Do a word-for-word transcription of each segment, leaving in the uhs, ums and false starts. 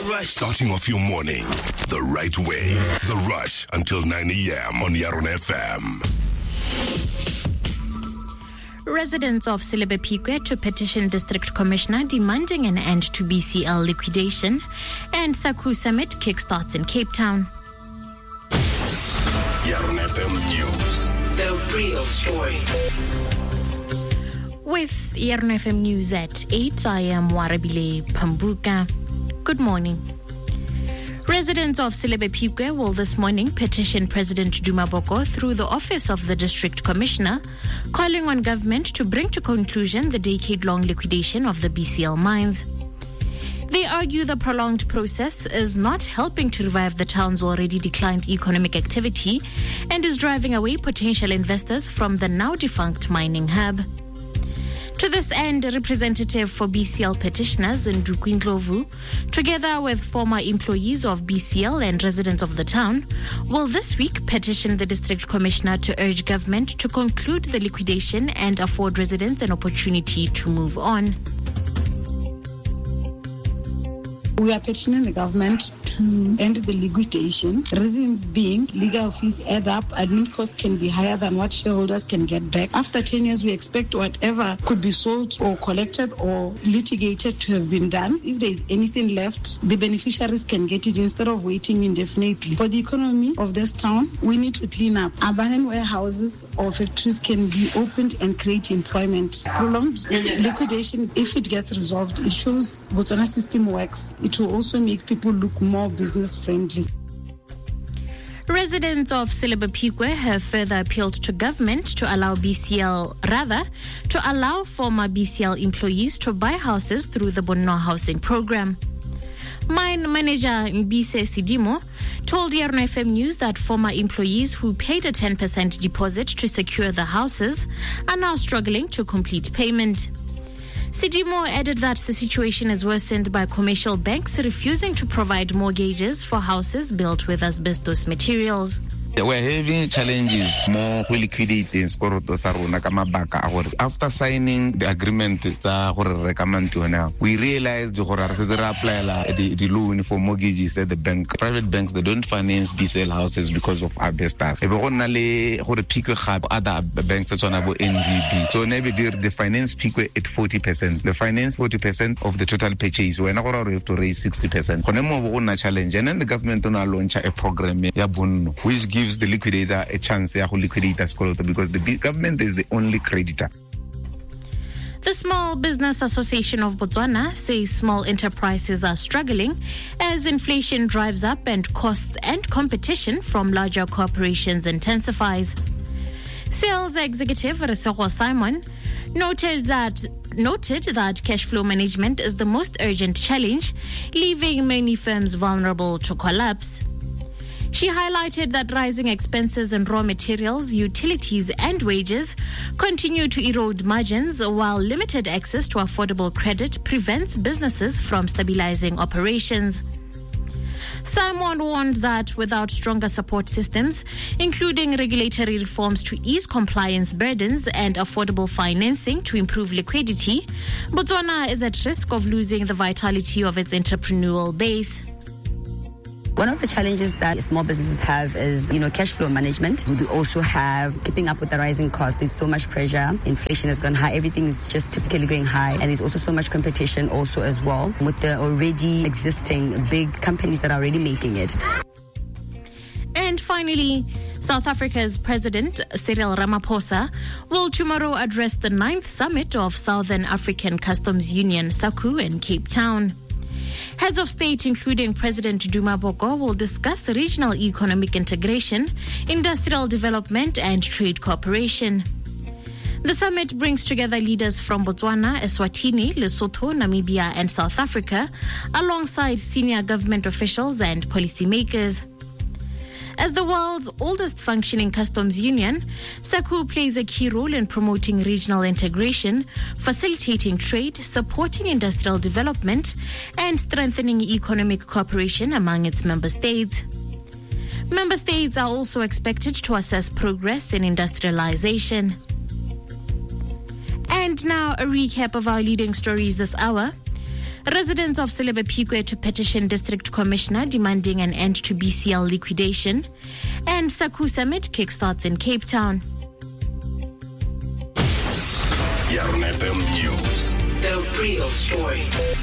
Rush. Starting off your morning the right way. The Rush until nine a.m. on Yaron F M. Residents of Silebepikwe to petition District Commissioner demanding an end to B C L liquidation, and SACU Summit kickstarts in Cape Town. Yaron F M News. The real story. With Yaron F M News at eight, I am Warabile Pambuka. Good morning. Residents of Silebepikwe will this morning petition President Duma Boko through the office of the District Commissioner, calling on government to bring to conclusion the decade-long liquidation of the B C L mines. They argue the prolonged process is not helping to revive the town's already declined economic activity and is driving away potential investors from the now-defunct mining hub. To this end, a representative for B C L petitioners in Ndlovu, together with former employees of B C L and residents of the town, will this week petition the District Commissioner to urge government to conclude the liquidation and afford residents an opportunity to move on. We are petitioning the government to end the liquidation. Reasons being, legal fees add up, admin costs can be higher than what shareholders can get back. After ten years, we expect whatever could be sold or collected or litigated to have been done. If there is anything left, the beneficiaries can get it instead of waiting indefinitely. For the economy of this town, we need to clean up. Abandoned warehouses or factories can be opened and create employment. Prolonged liquidation, if it gets resolved, it shows Botswana system works. It will also make people look more business friendly. Residents of Silebepikwe have further appealed to government to allow B C L, rather, to allow former B C L employees to buy houses through the Bonno housing program. Mine manager Mbise Sidimo told Yaron F M News that former employees who paid a ten percent deposit to secure the houses are now struggling to complete payment. Sidimo added that the situation is worsened by commercial banks refusing to provide mortgages for houses built with asbestos materials. We're having challenges more liquidating skoroto sa rona ka mabaka a gore after signing the agreement tsa gore re rekamanto now we realized gore re se re apply the, the loan for mortgages at the bank. Private banks, they don't finance B C L houses because of asbestos. E be go nna le gore Pikwe ga other banks tsa tsona bo N D B, so maybe the finance Pikwe at forty percent, the finance forty percent of the total purchase. Wena gore we have to raise sixty percent. Gone mo go na challenge, and then the government ona launch a program ya Bonno which gives the liquidator a chance to liquidate Skoloto because the government is the only creditor. The Small Business Association of Botswana says small enterprises are struggling as inflation drives up and costs and competition from larger corporations intensifies. Sales executive Resego Simon noted that noted that cash flow management is the most urgent challenge, leaving many firms vulnerable to collapse. She highlighted that rising expenses in raw materials, utilities, and wages continue to erode margins, while limited access to affordable credit prevents businesses from stabilizing operations. Simon warned that without stronger support systems, including regulatory reforms to ease compliance burdens and affordable financing to improve liquidity, Botswana is at risk of losing the vitality of its entrepreneurial base. One of the challenges that small businesses have is, you know, cash flow management. We also have keeping up with the rising costs. There's so much pressure. Inflation has gone high. Everything is just typically going high. And there's also so much competition also as well with the already existing big companies that are already making it. And finally, South Africa's President Cyril Ramaphosa will tomorrow address the ninth summit of Southern African Customs Union, SACU, in Cape Town. Heads of state, including President Duma Boko, will discuss regional economic integration, industrial development, and trade cooperation. The summit brings together leaders from Botswana, Eswatini, Lesotho, Namibia, and South Africa, alongside senior government officials and policymakers. As the world's oldest functioning customs union, SACU plays a key role in promoting regional integration, facilitating trade, supporting industrial development, and strengthening economic cooperation among its member states. Member states are also expected to assess progress in industrialization. And now a recap of our leading stories this hour. Residents of Selebe to petition District Commissioner demanding an end to B C L liquidation. And Saku Summit kickstarts in Cape Town. Yarn F M News. The real story.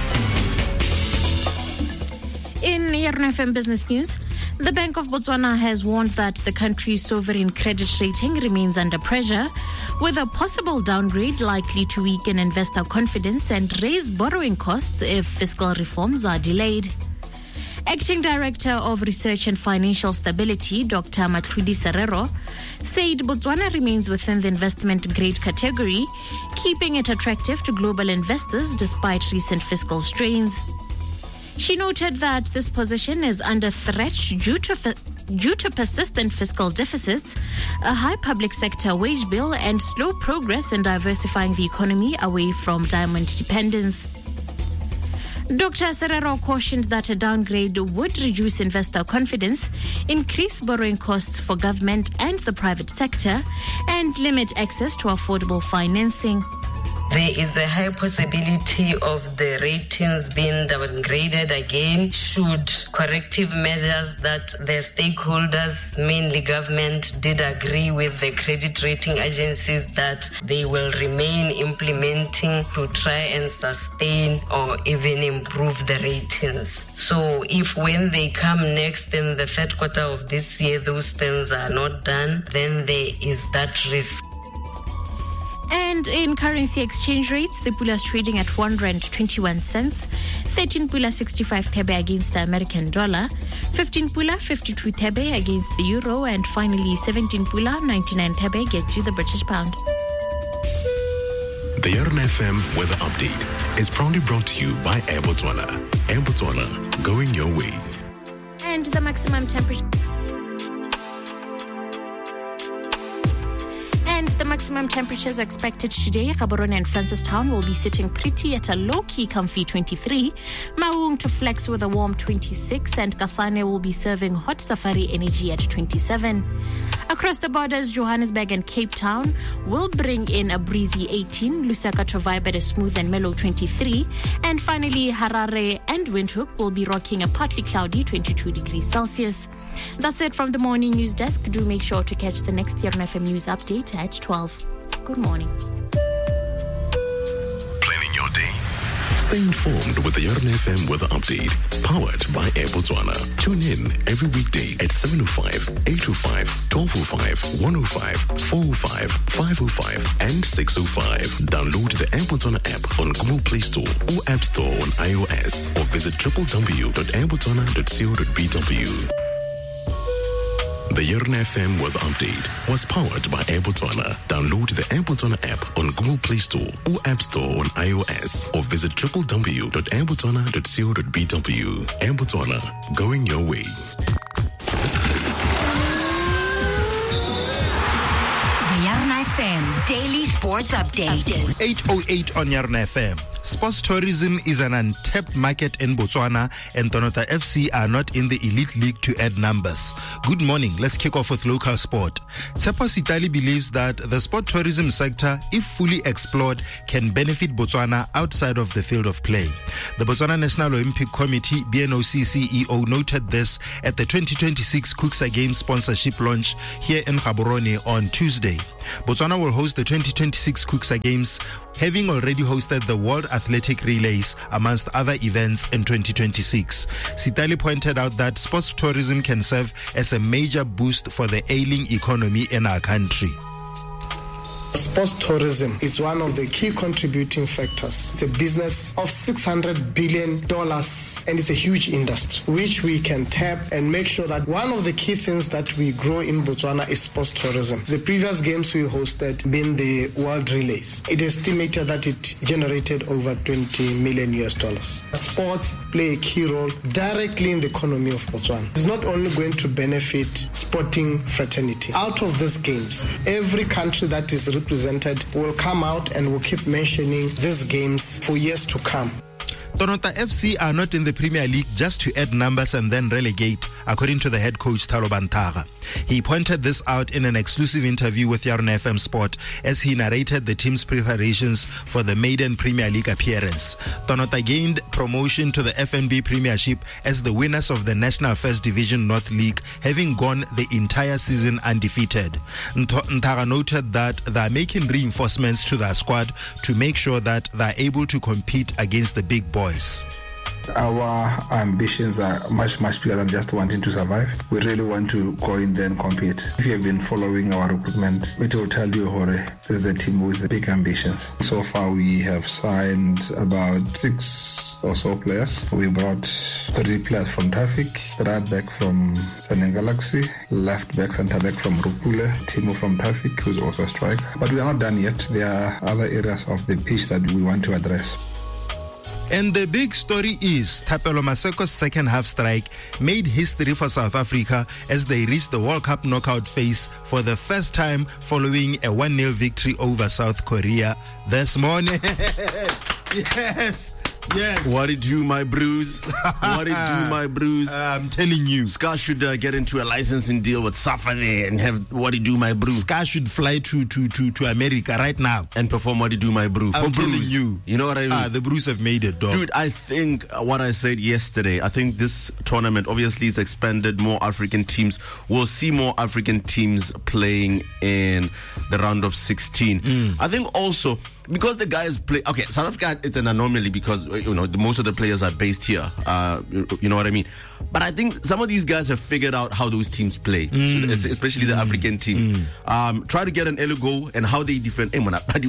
In Yarn F M Business News, the Bank of Botswana has warned that the country's sovereign credit rating remains under pressure, with a possible downgrade likely to weaken investor confidence and raise borrowing costs if fiscal reforms are delayed. Acting Director of Research and Financial Stability, Doctor Matludi Serero, said Botswana remains within the investment grade category, keeping it attractive to global investors despite recent fiscal strains. She noted that this position is under threat due to fi- due to persistent fiscal deficits, a high public sector wage bill, and slow progress in diversifying the economy away from diamond dependence. Doctor Serero cautioned that a downgrade would reduce investor confidence, increase borrowing costs for government and the private sector, and limit access to affordable financing. There is a high possibility of the ratings being downgraded again should corrective measures that the stakeholders, mainly government, did agree with the credit rating agencies that they will remain implementing to try and sustain or even improve the ratings. So if when they come next in the third quarter of this year, those things are not done, then there is that risk. And in currency exchange rates, the pula is trading at one rand twenty-one cents, thirteen pula sixty-five thebe against the American dollar, fifteen pula fifty-two thebe against the euro, and finally seventeen pula ninety-nine thebe gets you the British pound. The Yarn F M weather update is proudly brought to you by Air Botswana. Air Botswana, going your way. And the maximum temperature. And the maximum temperatures expected today, Gaborone and Francistown will be sitting pretty at a low-key comfy twenty-three, Maung to flex with a warm twenty-six, and Kasane will be serving hot safari energy at twenty-seven. Across the borders, Johannesburg and Cape Town will bring in a breezy eighteen, Lusaka to vibe at a smooth and mellow twenty-three, and finally Harare and Windhoek will be rocking a partly cloudy twenty-two degrees Celsius. That's it from the morning news desk. Do make sure to catch the next Yarn F M news update at twelve. Good morning. Planning your day. Stay informed with the Yarn F M weather update, powered by Air Botswana. Tune in every weekday at seven oh five, eight oh five, twelve oh five, one oh five, four oh five, five oh five, and six oh five. Download the Air Botswana app on Google Play Store or App Store on iOS, or visit w w w dot air botswana dot co dot b w. The Yarn F M weather update was powered by Air Botswana. Download the Air Botswana app on Google Play Store or App Store on iOS, or visit w w w dot air botswana dot co dot b w. Air Botswana, going your way. The Yarn F M Daily Sports Update. eight oh eight on Yarn F M. Sports tourism is an untapped market in Botswana, and Tonota F C are not in the elite league to add numbers. Good morning. Let's kick off with local sport. Tsepo Sitali believes that the sport tourism sector, if fully explored, can benefit Botswana outside of the field of play. The Botswana National Olympic Committee, B N O C C E O, noted this at the twenty twenty-six Kuksa Games sponsorship launch here in Gaborone on Tuesday. Botswana will host the twenty twenty-six Kuksa Games, having already hosted the World Athletic Relays, amongst other events in twenty twenty-six. Sitali pointed out that sports tourism can serve as a major boost for the ailing economy in our country. Sports tourism is one of the key contributing factors. It's a business of six hundred billion dollars, and it's a huge industry which we can tap and make sure that one of the key things that we grow in Botswana is sports tourism. The previous games we hosted being the World Relays, it is estimated that it generated over twenty million U S dollars. Sports play a key role directly in the economy of Botswana. It's not only going to benefit sporting fraternity. Out of these games, every country that is represented will come out and will keep mentioning these games for years to come. Tonota F C are not in the Premier League just to add numbers and then relegate, according to the head coach Thalo Bantaga. He pointed this out in an exclusive interview with Yarn F M Sport as he narrated the team's preparations for the maiden Premier League appearance. Tonota gained promotion to the F N B Premiership as the winners of the National First Division North League, having gone the entire season undefeated. Ntaga noted that they are making reinforcements to their squad to make sure that they are able to compete against the big boys. Our ambitions are much, much bigger than just wanting to survive. We really want to go in there and compete. If you have been following our recruitment, it will tell you, Hore, this is a team with big ambitions. So far, we have signed about six or so players. We brought three players from Traffic, right back from Senin Galaxy, left back, centre back from Rupule, Timo from Traffic, who's also a striker. But we are not done yet. There are other areas of the pitch that we want to address. And the big story is Thapelo Maseko's second half strike made history for South Africa as they reached the World Cup knockout phase for the first time following a one nil victory over South Korea this morning. Yes. Yes. What it do, my bruise? What it do, my bruise? Uh, I'm telling you. Scar should uh, get into a licensing deal with Safari and have What it do, my bruise. Scar should fly to, to, to, to America right now and perform What it do, my bruise. I'm For telling bruise. you. You know what I mean? Ah, the Bruce have made it, dog. Dude, I think what I said yesterday, I think this tournament obviously is expanded. More African teams. We'll see more African teams playing in the round of sixteen. Mm. I think also because the guys play, okay, South Africa, it's an anomaly because, you know, the, most of the players are based here. Uh, you, you know what I mean? But I think some of these guys have figured out how those teams play, Mm. so especially the Mm. African teams. Mm. Um, try to get an early goal and how they defend. Yeah,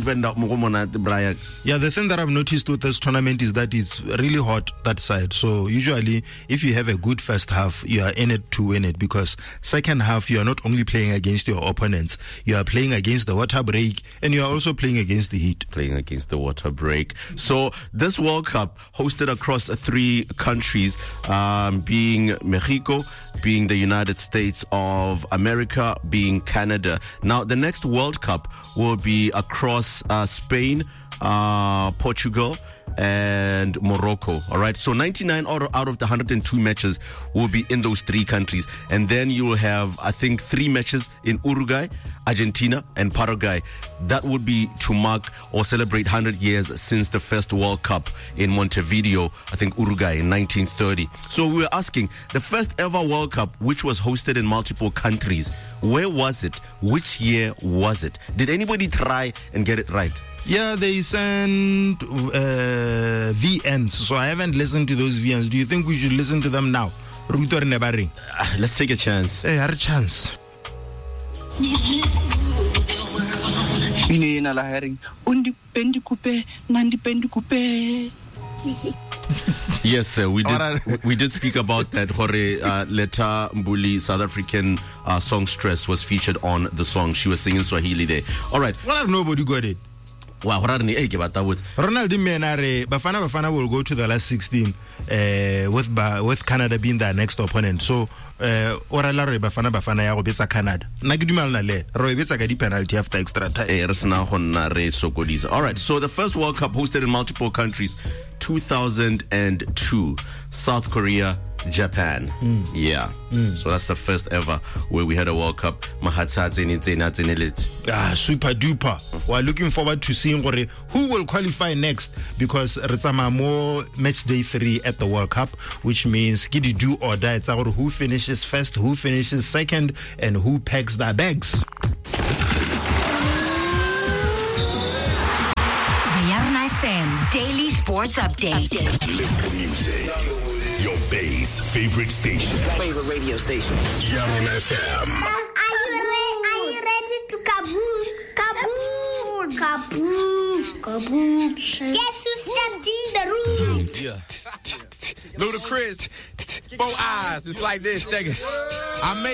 the thing that I've noticed with this tournament is that it's really hot that side. So usually, if you have a good first half, you are in it to win it, because second half, you are not only playing against your opponents, you are playing against the water break, and you are also playing against the heat. Playing against the water break. So this World Cup hosted across three countries, um, being Mexico, being the United States of America, being Canada. Now the next World Cup will be across uh, Spain, uh, Portugal, and Morocco. All right, so ninety-nine out of, out of the one hundred two matches will be in those three countries, and then you will have, I think, three matches in Uruguay, Argentina, and Paraguay. That would be to mark or celebrate one hundred years since the first World Cup in Montevideo, I think Uruguay, in nineteen thirty. So we were asking, the first ever World Cup, which was hosted in multiple countries, where was it? Which year was it? Did anybody try and get it right? Yeah, they sent uh, V Ns, so I haven't listened to those V Ns. Do you think we should listen to them now? Uh, let's take a chance. Hey, had a chance. Yes, sir. We did. We did speak about that. Hore uh, Leta Mbuli, South African uh, songstress, was featured on the song. She was singing Swahili there. All right. What if nobody got it? Wow, Ronald Menare, Bafana Bafana will go to the last sixteen uh, with ba, with Canada being their next opponent. So, Oralare Bafana Bafana ya go betsa Canada. Nagidumal na le, ro betsa ka di penalty after extra time. Eh, re sena go nna re sokodisa. All right, so the first World Cup hosted in multiple countries, two thousand two, South Korea, Japan. Mm. Yeah. Mm. So that's the first ever where we had a World Cup. Ah, super duper. We're looking forward to seeing who will qualify next, because Ritsama more match day three at the World Cup, which means Gidi do or die. It's about who finishes first, who finishes second, and who packs their bags. The Yarn F M Daily Sports Update. Live the music. Your base favorite station. Favorite radio station. Yarn F M. Are you ready? Are you ready to kaboom? Kaboom! Kaboom! Kaboom! Guess who stepped in the room? Yeah. Ludacris. Four eyes. It's like this. Check it. I made